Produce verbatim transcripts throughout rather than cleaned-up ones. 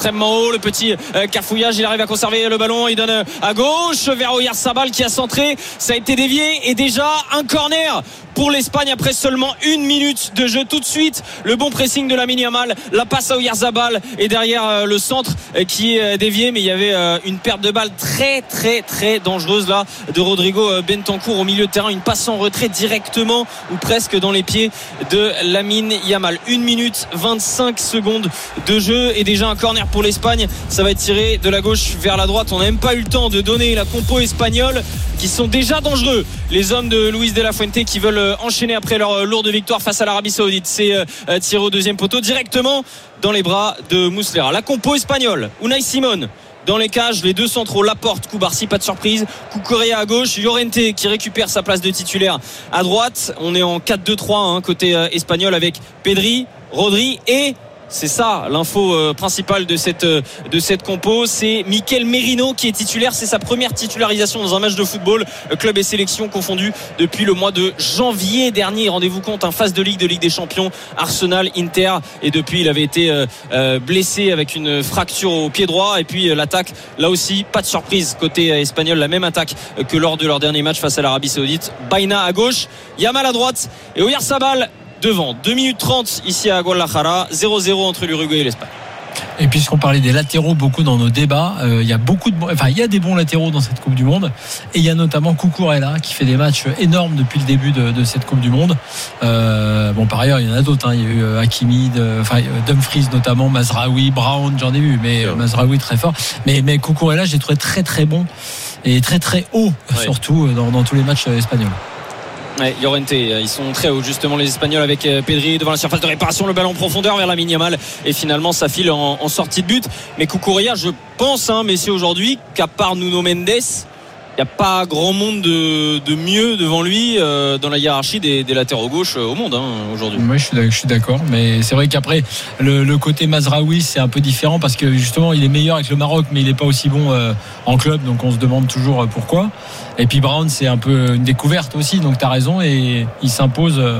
extrêmement haut. Le petit euh, cafouillage, il arrive à conserver le ballon. Il donne euh, à gauche vers Oyarzabal qui a centré. Ça a été dévié et déjà un corner pour l'Espagne après seulement une minute de jeu. Tout de suite le bon pressing de Lamine Yamal, la passe à Oyarzabal et derrière euh, le centre euh, qui est euh, dévié, mais il y avait euh, une perte de balle très très très dangereuse là de Rodrigo euh, Bentancur au milieu de terrain, une passe en retrait directement ou presque dans les pieds de Lamine Yamal. Une minute vingt-cinq secondes de jeu et déjà un corner pour l'Espagne. Ça va être tiré de la gauche vers la droite. On n'a même pas eu le temps de donner la compo espagnole qui sont déjà dangereux, les hommes de Luis de la Fuente qui veulent enchaîner après leur lourde victoire face à l'Arabie Saoudite. C'est euh, tiré au deuxième poteau directement dans les bras de Muslera. La compo espagnole, Unai Simon dans les cages, les deux centraux, Laporte, Koubarsi, pas de surprise, Cucurella à gauche, Llorente qui récupère sa place de titulaire à droite. On est en quatre deux trois hein, côté euh, espagnol avec Pedri, Rodri et c'est ça l'info euh, principale de cette, euh, de cette compo, c'est Mikel Merino qui est titulaire. C'est sa première titularisation dans un match de football, euh, club et sélection confondus depuis le mois de janvier dernier. Rendez-vous compte, un phase de Ligue de Ligue des Champions, Arsenal, Inter, et depuis il avait été euh, euh, blessé avec une fracture au pied droit. Et puis euh, l'attaque, là aussi pas de surprise côté euh, espagnol, la même attaque euh, que lors de leur dernier match face à l'Arabie Saoudite. Baina à gauche, Yamal à droite et Oyarzabal devant. Deux minutes trente ici à Guadalajara, zéro zéro entre l'Uruguay et l'Espagne. Et puisqu'on parlait des latéraux beaucoup dans nos débats, euh, il y a beaucoup de, enfin il y a des bons latéraux dans cette Coupe du Monde, et il y a notamment Cucurella qui fait des matchs énormes depuis le début de, de cette Coupe du Monde. Euh, bon par ailleurs il y en a d'autres, hein. Il y a eu euh, Hakimi, de, enfin Dumfries notamment, Mazraoui, Brown, j'en ai vu, mais euh, Mazraoui très fort. Mais mais Cucurella j'ai trouvé très très bon et très très haut ouais. Surtout dans, dans tous les matchs espagnols. Ouais, Llorente, ils sont très hauts justement les Espagnols avec Pedri devant la surface de réparation, le ballon en profondeur vers Lamine Yamal et finalement ça file en, en sortie de but. Mais Cucurella, je pense, hein, messieurs, aujourd'hui qu'à part Nuno Mendes, il n'y a pas grand monde de, de mieux devant lui euh, dans la hiérarchie des, des latéraux gauche au monde hein, aujourd'hui. Oui, je suis d'accord, mais c'est vrai qu'après le, le côté Mazraoui c'est un peu différent parce que justement il est meilleur avec le Maroc mais il n'est pas aussi bon euh, en club, donc on se demande toujours pourquoi. Et puis Brown c'est un peu une découverte aussi, donc tu as raison, et il s'impose euh,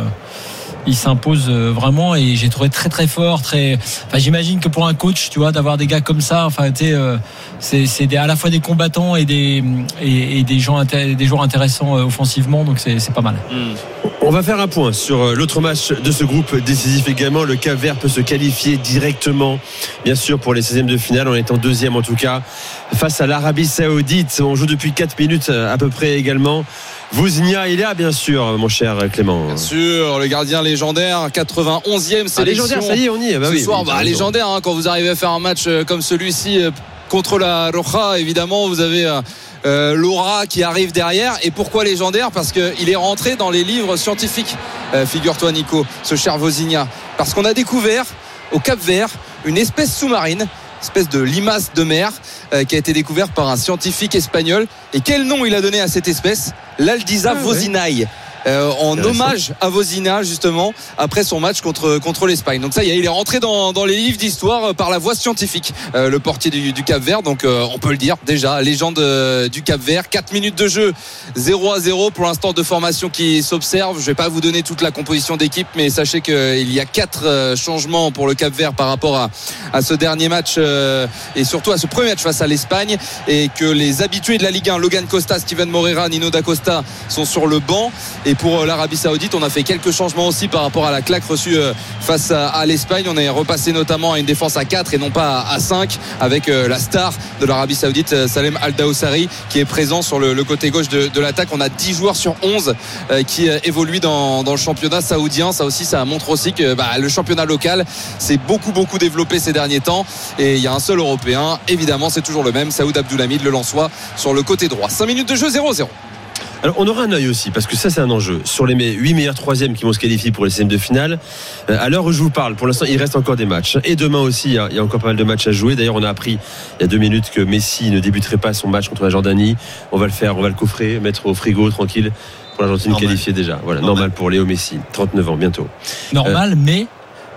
il s'impose vraiment, et j'ai trouvé très très fort, très. Enfin, j'imagine que pour un coach, tu vois, d'avoir des gars comme ça, enfin, tu sais, euh, c'est, c'est des, à la fois des combattants et des et, et des gens intér- des joueurs intéressants euh, offensivement, donc c'est, c'est pas mal. Mmh. On va faire un point sur l'autre match de ce groupe décisif également. Le Cap-Vert peut se qualifier directement, bien sûr, pour les seizièmes de finale, en étant deuxième en tout cas, face à l'Arabie Saoudite. On joue depuis quatre minutes à peu près également. Voznia, il est là, bien sûr, mon cher Clément. Bien sûr, le gardien légendaire, quatre-vingt-onzième sélection. Ah, légendaire, ça y est, on y est. Bah ce oui, soir, oui, bah, légendaire, hein, quand vous arrivez à faire un match comme celui-ci contre la Roja, évidemment, vous avez euh, l'aura qui arrive derrière. Et pourquoi légendaire ? Parce qu'il est rentré dans les livres scientifiques, euh, figure-toi, Nico, ce cher Voznia. Parce qu'on a découvert au Cap-Vert une espèce sous-marine, espèce de limace de mer euh, qui a été découverte par un scientifique espagnol. Et quel nom il a donné à cette espèce ? L'Aldiza ah, vozinae. Ouais. Euh, en hommage à Vozina justement après son match contre contre l'Espagne. Donc ça y est, il est rentré dans dans les livres d'histoire par la voie scientifique, euh, le portier du, du Cap-Vert. Donc euh, on peut le dire déjà, légende euh, du Cap-Vert. Quatre minutes de jeu, zéro à zéro pour l'instant, de formation qui s'observe. Je vais pas vous donner toute la composition d'équipe, mais sachez qu'il y a quatre euh, changements pour le Cap-Vert par rapport à à ce dernier match euh, et surtout à ce premier match face à l'Espagne, et que les habitués de la Ligue un, Logan Costa, Steven Moreira, Nino da Costa, sont sur le banc. Et pour l'Arabie Saoudite, on a fait quelques changements aussi par rapport à la claque reçue face à l'Espagne. On est repassé notamment à une défense à quatre et non pas à cinq, avec la star de l'Arabie Saoudite, Salem Al-Dawsari, qui est présent sur le, le côté gauche de, de l'attaque. On a dix joueurs sur onze qui évoluent dans, dans le championnat saoudien. Ça aussi, ça montre aussi que bah, le championnat local s'est beaucoup beaucoup développé ces derniers temps, et il y a un seul Européen, évidemment, c'est toujours le même, Saoud Abdoulhamid, le Lensois, sur le côté droit. cinq minutes de jeu, zéro zéro. Alors on aura un œil aussi, parce que ça c'est un enjeu sur les huit meilleurs troisièmes qui vont se qualifier pour les seizièmes de finale. À l'heure où je vous parle, pour l'instant il reste encore des matchs, et demain aussi il y a encore pas mal de matchs à jouer. D'ailleurs on a appris il y a deux minutes que Messi ne débuterait pas son match contre la Jordanie. On va le faire, on va le coffrer, mettre au frigo tranquille pour l'Argentine normal. Qualifiée déjà. Voilà, normal. normal pour Léo Messi, trente-neuf ans bientôt. Normal, euh, mais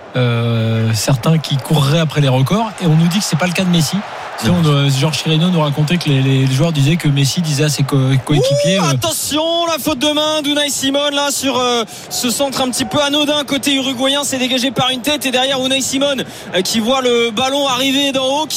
euh, certains qui courraient après les records, et on nous dit que c'est pas le cas de Messi. On doit, Georges Chirino nous racontait que les, les joueurs disaient que Messi disait à ses co- coéquipiers. Ouh, euh... Attention, la faute de main d'Unai Simon là sur euh, ce centre un petit peu anodin côté uruguayen, c'est dégagé par une tête, et derrière Unai Simon euh, qui voit le ballon arriver d'en haut, qui